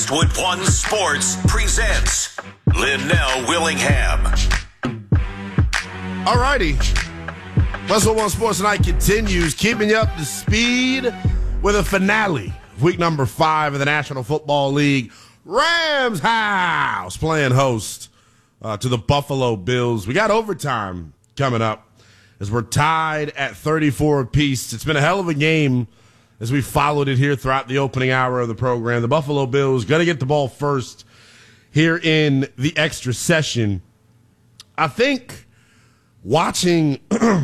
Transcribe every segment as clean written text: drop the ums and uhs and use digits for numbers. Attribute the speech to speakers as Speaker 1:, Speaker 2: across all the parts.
Speaker 1: Westwood One Sports presents Linnell Willingham.
Speaker 2: All righty. Westwood One Sports tonight continues, keeping you up to speed with a finale of week number 5 of the National Football League. Rams house playing host to the Buffalo Bills. We got overtime coming up as we're tied at 34 apiece. It's been a hell of a game as we followed it here throughout the opening hour of the program. The Buffalo Bills going to get the ball first here in the extra session. I think watching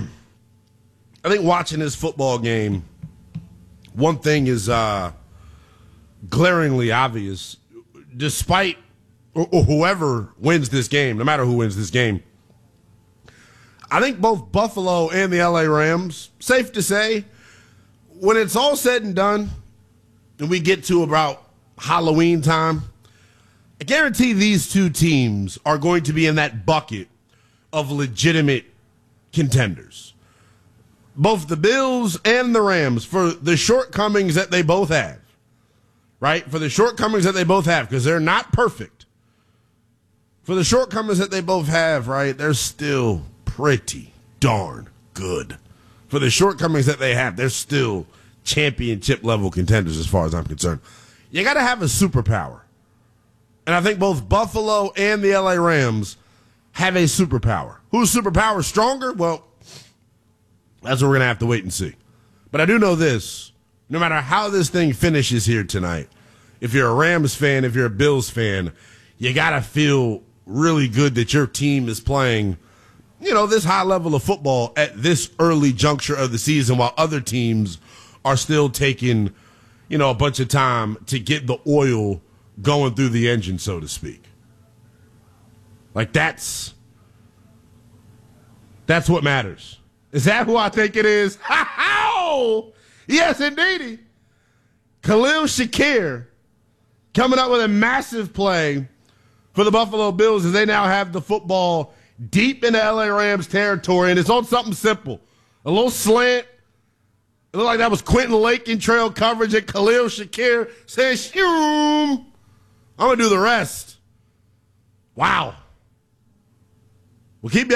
Speaker 2: this football game, one thing is glaringly obvious. Despite whoever wins this game, no matter who wins this game, I think both Buffalo and the LA Rams, safe to say, when it's all said and done and we get to about Halloween time, I guarantee these two teams are going to be in that bucket of legitimate contenders. Both the Bills and the Rams, for the shortcomings that they both have, right? For the shortcomings that they both have, because they're not perfect. For the shortcomings that they both have, right, they're still pretty darn good. For the shortcomings that they have, they're still championship-level contenders as far as I'm concerned. You got to have a superpower. And I think both Buffalo and the LA Rams have a superpower. Whose superpower is stronger? Well, that's what we're going to have to wait and see. But I do know this. No matter how this thing finishes here tonight, if you're a Rams fan, if you're a Bills fan, you got to feel really good that your team is playing, this high level of football at this early juncture of the season while other teams are still taking, a bunch of time to get the oil going through the engine, so to speak. Like that's what matters. Is that who I think it is? Ha-ha! Yes, indeedy. Khalil Shakir coming up with a massive play for the Buffalo Bills as they now have the football deep in the LA Rams territory, and it's on something simple. A little slant. It looked like that was Quentin Lake in trail coverage, and Khalil Shakir says, shoom, I'm going to do the rest. Wow. We'll keep